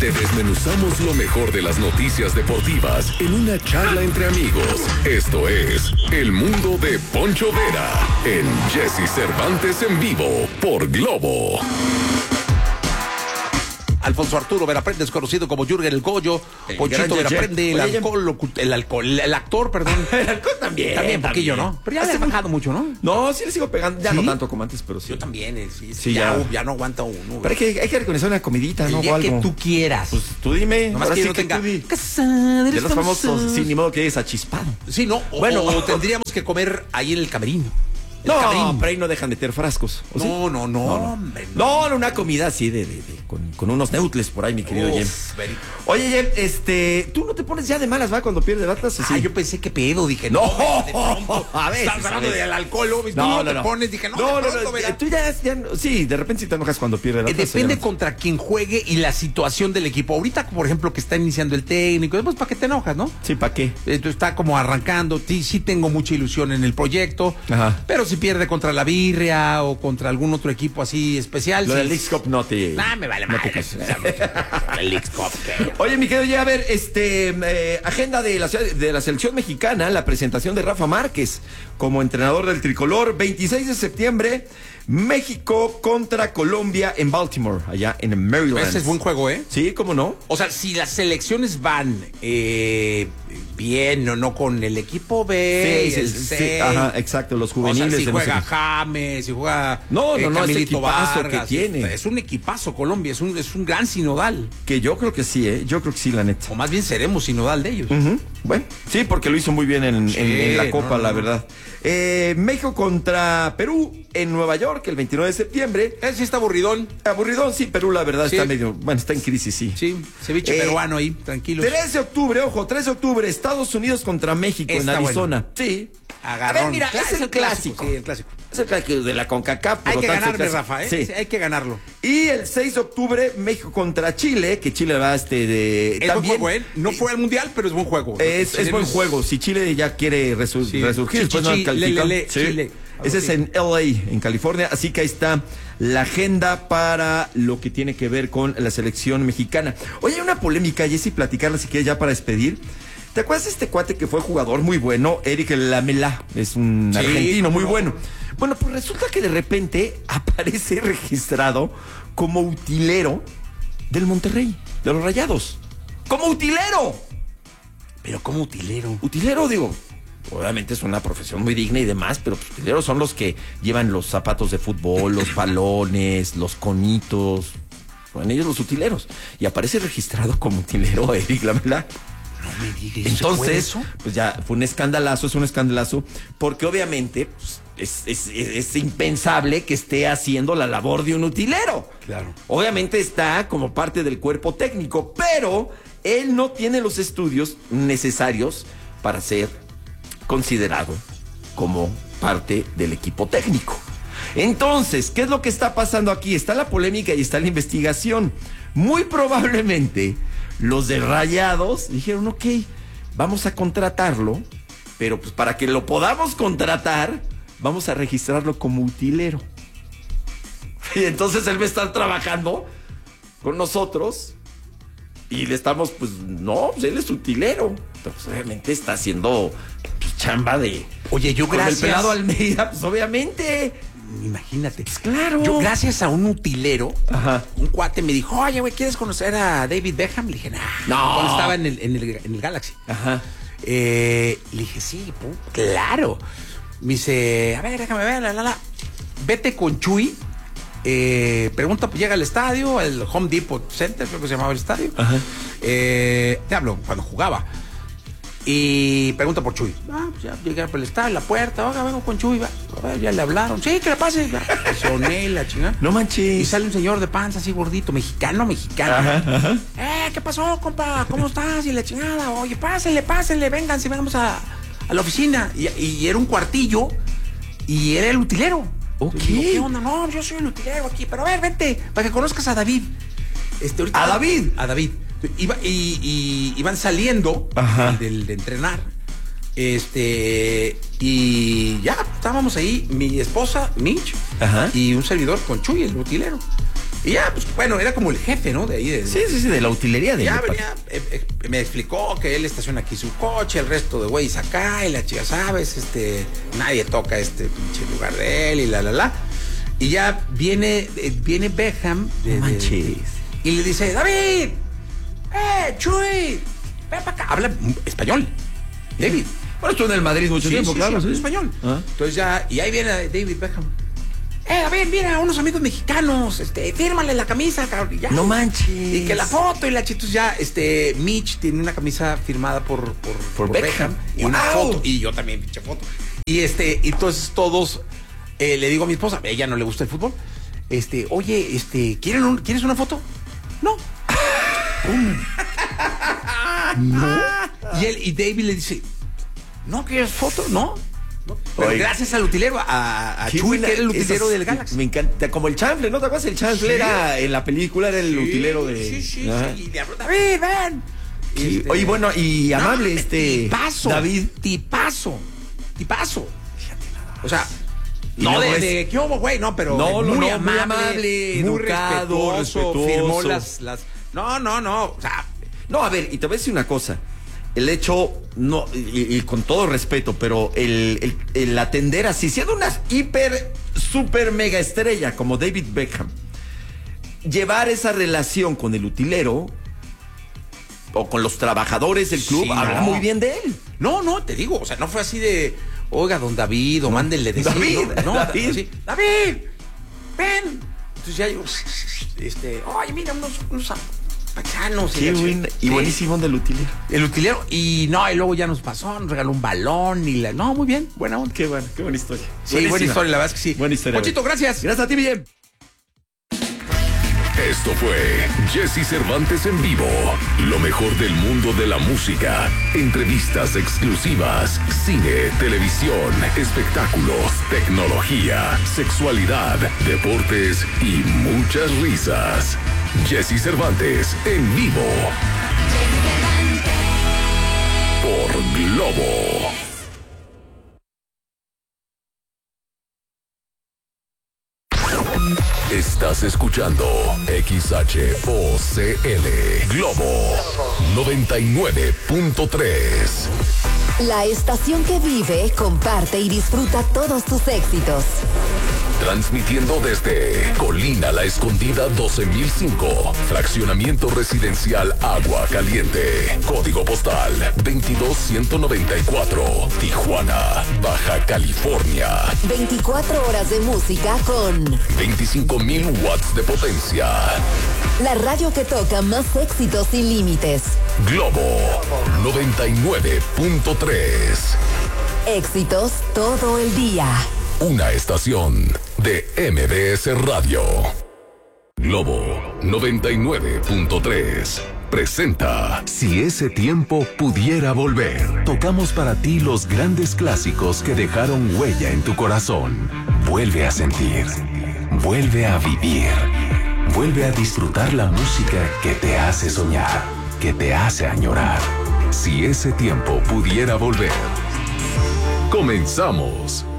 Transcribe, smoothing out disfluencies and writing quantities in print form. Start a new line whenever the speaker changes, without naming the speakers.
Te desmenuzamos lo mejor de las noticias deportivas en una charla entre amigos. Esto es El Mundo de Poncho Vera en Jesse Cervantes en vivo por Globo.
Alfonso Arturo Veraprendes, conocido como Jürgen el Goyo. Ponchito Veraprende, el actor, perdón.
El alcohol también.
También, poquillo, ¿no? Pero ya le he bajado mucho, ¿no?
No, sí le sigo pegando. Ya
¿Sí?
no tanto como antes, pero sí.
Yo también,
Sí,
ya no aguanta uno.
Pero hay que reconocer una comidita,
el
¿no?
día
O algo.
que tú quieras.
Pues tú dime.
Nomás
ahora
que
sí
no tenga
tú di.
casada,
De los famosos, sí, ni modo que es achispado.
Sí, no.
Bueno.
O tendríamos que comer ahí en el camerino.
No, pero ahí no dejan meter frascos. ¿o sí?
No, hombre,
No, una comida así con unos neutles por ahí, mi querido Jem. Oye, Jem, tú no te pones ya de malas, ¿va? Cuando pierdes Atlas, ¿o sí?
Yo pensé que pedo, dije,
No,
de pronto.
a ver.
Estás hablando del alcohol, ¿no?
No,
Te pones, dije,
no,
verá.
tú ya, sí, de repente sí te enojas cuando pierdes Atlas.
Depende contra quién juegue y la situación del equipo. Ahorita, por ejemplo, que está iniciando el técnico, pues, ¿para qué te enojas, no?
Sí, ¿para qué?
Entonces está como arrancando. Sí tengo mucha ilusión en el proyecto.
Ajá.
Pero si pierde contra la Birria o contra algún otro equipo así especial.
Lo
sí,
del Leagues Cup no te...
me vale
no
madre.
te cases.
El Leagues Cup, ¿qué?
Oye, mi querido, ya a ver, agenda de la selección mexicana, la presentación de Rafa Márquez como entrenador del tricolor, 26 de septiembre, México contra Colombia en Baltimore, allá en Maryland.
Ese es buen juego, ¿eh?
Sí, ¿cómo no?
O sea, si las selecciones van bien o no con el equipo B,
Sí, ajá, exacto, los juveniles.
O sea, si
de
juega
los...
James, si juega
No, ese
Camilito
equipazo
Vargas,
que tiene.
es un equipazo Colombia, es un gran sinodal.
Que yo creo que sí, yo creo que sí, la neta.
O más bien seremos sinodal de ellos.
Uh-huh. Bueno, sí, porque lo hizo muy bien en la Copa, la verdad. México contra Perú en Nueva York el 29 de septiembre.
Sí está aburridón.
Aburridón, sí, Perú la verdad
Sí.
Está medio, bueno, está en crisis, sí.
Sí, ceviche peruano ahí, tranquilo.
3 de octubre, Estados Unidos contra México
Está
en Arizona.
bueno.
Sí.
Agarrón.
A ver, mira, es el clásico.
Sí, el clásico.
Es el clásico de la CONCACAF.
Hay que ganarle,
clásico.
Rafa, ¿eh?
Sí.
Hay que ganarlo.
Y el 6 de octubre, México contra Chile, que Chile va
Es
también.
buen juego, ¿eh? No fue al Mundial, pero es buen juego.
Es buen juego. Si Chile ya quiere resurgir, después no calificó.
Chile.
Ese es en LA, en California. Así que ahí está la agenda para lo que tiene que ver con la selección mexicana. Oye, hay una polémica, Jessy, platicarla si quieres ya para despedir. ¿Te acuerdas de este cuate que fue jugador muy bueno? Eric Lamela, es un argentino muy bueno. Bueno, pues resulta que de repente aparece registrado como utilero del Monterrey, de los Rayados. ¡Como utilero!
Pero ¿cómo utilero?
Utilero, digo, obviamente es una profesión muy digna y demás, pero pues, utileros son los que llevan los zapatos de fútbol, los balones, los conitos. Son ellos los utileros. Y aparece registrado como utilero Eric Lamela.
No me digas.
Entonces, pues ya fue un escandalazo, porque obviamente pues, es impensable que esté haciendo la labor de un utilero.
Claro.
Obviamente está como parte del cuerpo técnico, pero él no tiene los estudios necesarios para ser considerado como parte del equipo técnico. Entonces, ¿qué es lo que está pasando aquí? Está la polémica y está la investigación. Muy probablemente los de Rayados dijeron, ok, vamos a contratarlo, pero pues para que lo podamos contratar, vamos a registrarlo como utilero. Y entonces él va a estar trabajando con nosotros y le estamos, pues, no, pues él es utilero. Pero pues, obviamente está haciendo pues, chamba de...
Oye, yo
con
gracias...
el pelado Almeida, pues obviamente...
Imagínate.
Pues claro.
Yo, gracias a un utilero,
Ajá.
un cuate me dijo, oye, güey, ¿quieres conocer a David Beckham? Le dije, nah.
No.
Cuando estaba en el Galaxy.
Ajá.
Le dije, sí, claro. Me dice, a ver, déjame ver, vete con Chuy. Pregunta, pues llega al estadio, el Home Depot Center, creo que se llamaba el estadio.
Ajá.
Te hablo, cuando jugaba. Y pregunta por Chuy. Pues ya llegué por el estadio, la puerta, oiga, vengo con Chuy. Va. A ver, ya le hablaron. Sí, que le pase. Soné la chingada.
No manches.
Y sale un señor de panza así gordito, mexicano.
Ajá.
¿Qué pasó, compa? ¿Cómo estás? Y la chingada. Oye, pásenle, vénganse, vengamos a la oficina. Y era un cuartillo y era el utilero.
Ok.
Digo, ¿qué onda? No, yo soy el utilero aquí. Pero a ver, vente, para que conozcas a David.
¿A David?
A David. Iban saliendo de entrenar. Y ya estábamos ahí, mi esposa, Mitch, y un servidor con Chuy, el utilero. Y ya, pues bueno, era como el jefe, ¿no? De ahí.
Sí, de la utilería de
ya venía, me explicó que él estaciona aquí su coche, el resto de güeyes acá, y la chica, ¿sabes? Nadie toca este pinche lugar de él, y la. Y ya viene Beckham.
Manches.
Y le dice, David, Chuy, ven para acá. Habla español, David.
Bueno, estuvo en el Madrid mucho tiempo, claro.
Sí, español.
¿Ah?
Entonces ya, y ahí viene David Beckham. David, mira, unos amigos mexicanos, fírmale la camisa, cabrón. Ya.
No manches.
Y que la foto y la chitos ya, Mitch tiene una camisa firmada por Beckham. Y una foto. Y yo también, pinche foto. Y entonces todos, le digo a mi esposa, a ella no le gusta el fútbol. Oye, ¿quieres una foto? No. No. Y David le dice, ¿no quieres foto? No. Pero oye, gracias al utilero, a Chuy, que era el utilero del Galaxy.
Me encanta, como el chanfle, ¿no te acuerdas? El chanfle era, en la película era el utilero de...
Sí. Y le habló, David, ven.
Oye, bueno, y amable
tipazo,
David.
Tipazo. Fíjate nada. O sea,
no
de qué hubo, güey, no, pero muy amable, muy respetuoso, firmó las... No, o sea...
No, a ver, y te voy a decir una cosa. El hecho, no, y con todo respeto, pero el atender así, siendo una super mega estrella como David Beckham, llevar esa relación con el utilero o con los trabajadores del club, habla muy bien de él.
No, te digo, o sea, no fue así de, oiga, don David, o mándenle decir. David, ven. Entonces ya yo, oye, mira, unos pachanos.
Qué buen, y buenísimo del utilero.
El utilero, y luego ya nos pasó, nos regaló un balón no, muy bien, buena onda.
Qué buena historia.
Sí, buenísima. Buena historia, la verdad es que sí.
Buena historia.
Ponchito, gracias.
Gracias a ti, bien.
Esto fue Jesse Cervantes en vivo. Lo mejor del mundo de la música. Entrevistas exclusivas, cine, televisión, espectáculos, tecnología, sexualidad, deportes y muchas risas. Jesse Cervantes en vivo. Por Globo. Estás escuchando XHOCL Globo 99.3.
La estación que vive, comparte y disfruta todos tus éxitos.
Transmitiendo desde Colina La Escondida 12005, fraccionamiento residencial Agua Caliente, código postal 22194, Tijuana, Baja California.
24 horas de música con
25,000 watts de potencia.
La radio que toca más éxitos sin límites.
Globo 99.3.
Éxitos todo el día.
Una estación de MBS Radio. Globo 99.3 presenta Si ese tiempo pudiera volver. Tocamos para ti los grandes clásicos que dejaron huella en tu corazón. Vuelve a sentir, vuelve a vivir, vuelve a disfrutar la música que te hace soñar, que te hace añorar. Si ese tiempo pudiera volver. Comenzamos.